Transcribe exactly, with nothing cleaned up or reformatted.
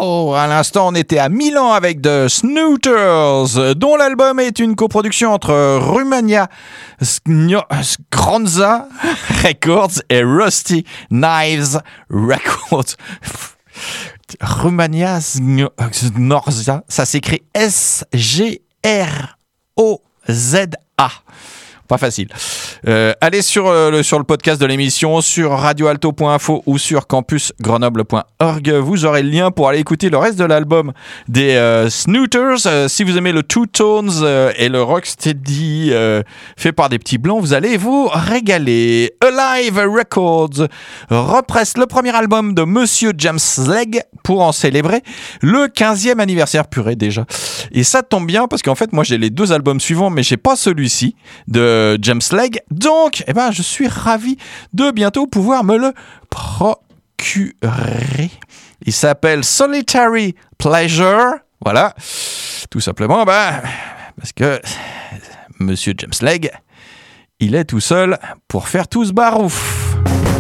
Wow! À l'instant, on était à Milan avec The Snooters, dont l'album est une coproduction entre Rumania Skronza Records et Rusty Knives Records. Rumania Skronza, ça s'écrit S G R O Z A. Pas facile. Euh, allez sur, euh, le, sur le podcast de l'émission, sur radio alto point info ou sur campus grenoble point org. Vous aurez le lien pour aller écouter le reste de l'album des euh, Snooters. Euh, si vous aimez le Two Tones euh, et le rocksteady euh, fait par des petits blancs, vous allez vous régaler. Alive Records represse le premier album de Monsieur James Legge pour en célébrer le quinzième anniversaire purée déjà. Et ça tombe bien parce qu'en fait, moi j'ai les deux albums suivants, mais j'ai pas celui-ci de James Legge, donc eh ben, je suis ravi de bientôt pouvoir me le procurer. Il s'appelle Solitary Pleasure, voilà, tout simplement ben, parce que Monsieur James Legge, il est tout seul pour faire tout ce barouf.